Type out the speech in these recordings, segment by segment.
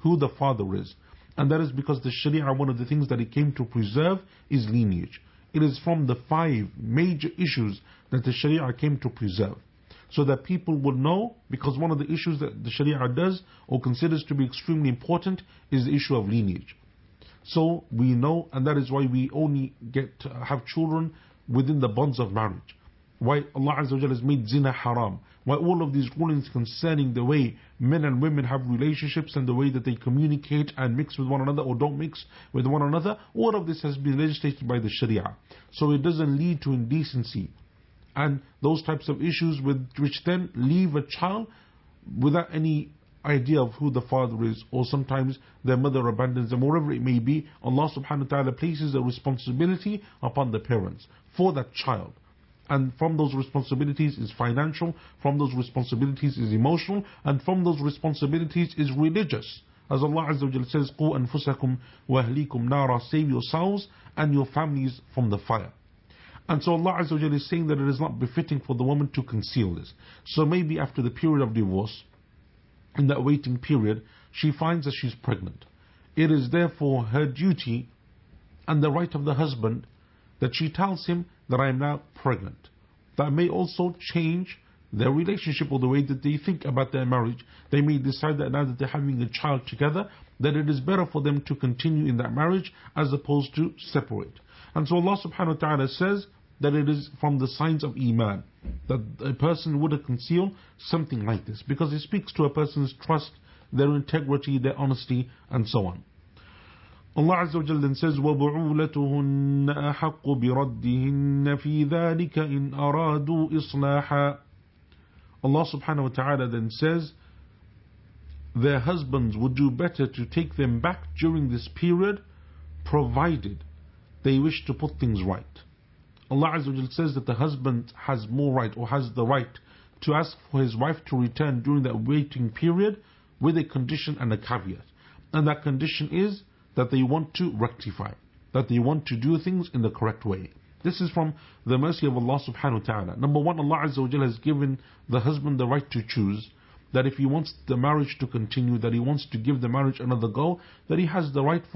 who the father is. And that is because the Sharia, one of the things that it came to preserve is lineage. It is from the 5 major issues that the Sharia came to preserve. So that people would know, because one of the issues that the Sharia does or considers to be extremely important is the issue of lineage. So we know, and that is why we only get to have children within the bonds of marriage. Why Allah Azza wa Jalla has made zina haram. Why all of these rulings concerning the way men and women have relationships and the way that they communicate and mix with one another or don't mix with one another, all of this has been legislated by the Sharia. So it doesn't lead to indecency and those types of issues which then leave a child without any idea of who the father is, or sometimes their mother abandons them, whatever it may be. Allah subhanahu wa ta'ala places a responsibility upon the parents for that child. And from those responsibilities is financial, from those responsibilities is emotional, and from those responsibilities is religious. As Allah Azza wa Jalla says, قُوا أَنفُسَكُمْ وَأَهْلِيكُمْ نَارًا, save yourselves and your families from the fire. And so Allah Azza wa Jalla is saying that it is not befitting for the woman to conceal this. So maybe after the period of divorce, in that waiting period, she finds that she's pregnant. It is therefore her duty and the right of the husband that she tells him that I am now pregnant. That may also change their relationship or the way that they think about their marriage. They may decide that now that they're having a child together, that it is better for them to continue in that marriage as opposed to separate. And so Allah subhanahu wa ta'ala says that it is from the signs of Iman that a person would conceal something like this, because it speaks to a person's trust, their integrity, their honesty, and so on. Allah Azza wa Jalla then says, وَبُعُولَتُهُنَّ أَحَقُّ بِرَدِّهِنَّ فِي ذَلِكَ إِنْ أَرَادُوا إِصْلَاحًا. Allah subhanahu wa ta'ala then says, their husbands would do better to take them back during this period, provided they wish to put things right. Allah Azza wa Jalla says that the husband has more right, or has the right, to ask for his wife to return during that waiting period with a condition and a caveat. And that condition is that they want to rectify, that they want to do things in the correct way. This is from the mercy of Allah subhanahu wa ta'ala. Number one, Allah Azza wa Jalla has given the husband the right to choose, that if he wants the marriage to continue, that he wants to give the marriage another go, that he has the right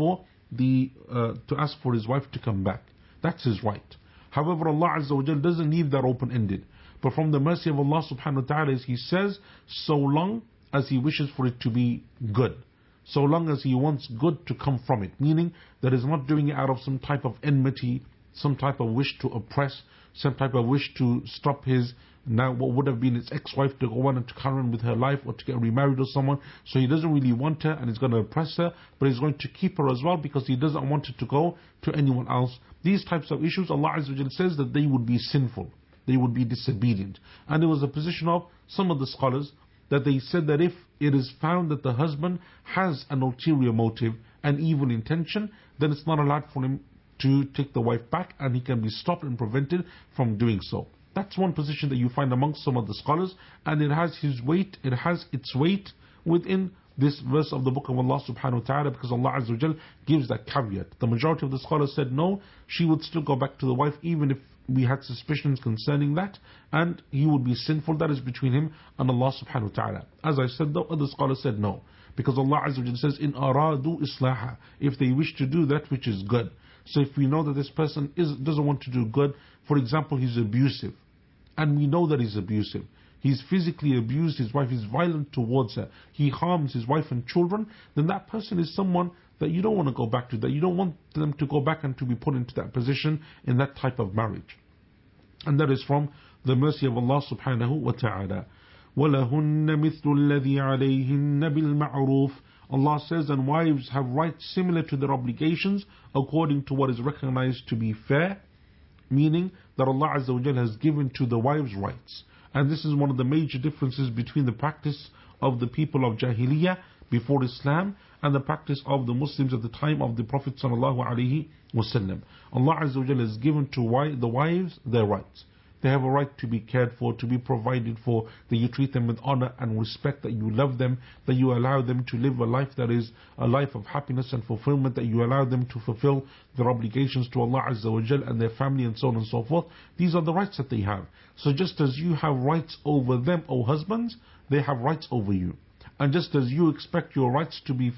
to ask for his wife to come back. That's his right. However, Allah Azza wa Jalla doesn't leave that open-ended. But from the mercy of Allah subhanahu wa ta'ala is He says, so long as He wishes for it to be good, so long as He wants good to come from it, meaning that He's not doing it out of some type of enmity, some type of wish to oppress, some type of wish to stop his, now what would have been his ex-wife, to go on and to carry on with her life or to get remarried or someone. So he doesn't really want her and he's going to oppress her, but he's going to keep her as well because he doesn't want her to go to anyone else. These types of issues, Allah Azza wa Jalla says that they would be sinful, they would be disobedient. And there was a position of some of the scholars that they said that if it is found that the husband has an ulterior motive, an evil intention, then it's not allowed for him to take the wife back, and he can be stopped and prevented from doing so. That's one position that you find amongst some of the scholars, and it has his weight, it has its weight within this verse of the book of Allah subhanahu wa ta'ala, because Allah Azza wa Jal gives that caveat. The majority of the scholars said no, she would still go back to the wife even if we had suspicions concerning that, and he would be sinful. That is between him and Allah subhanahu wa ta'ala. As I said though, other scholars said no, because Allah Azza wa Jal says, in aradu islaha, if they wish to do that which is good. So if we know that this person doesn't want to do good, for example, he's abusive, and we know that he's abusive, he's physically abused his wife, he's violent towards her, he harms his wife and children, then that person is someone that you don't want to go back to, that you don't want them to go back and to be put into that position in that type of marriage. And that is from the mercy of Allah subhanahu wa ta'ala. وَلَهُنَّ مِثْلُ الَّذِي عَلَيْهِنَّ بِالْمَعْرُوفِ. Allah says, and wives have rights similar to their obligations according to what is recognized to be fair, meaning that Allah Azza wa Jalla has given to the wives rights. And this is one of the major differences between the practice of the people of Jahiliyyah before Islam and the practice of the Muslims at the time of the Prophet sallallahu alaihi wasallam. Allah Azza wa Jalla has given to the wives their rights. They have a right to be cared for, to be provided for, that you treat them with honor and respect, that you love them, that you allow them to live a life that is a life of happiness and fulfillment, that you allow them to fulfill their obligations to Allah Azza wa Jal and their family and so on and so forth. These are the rights that they have. So just as you have rights over them, O husbands, they have rights over you. And just as you expect your rights to be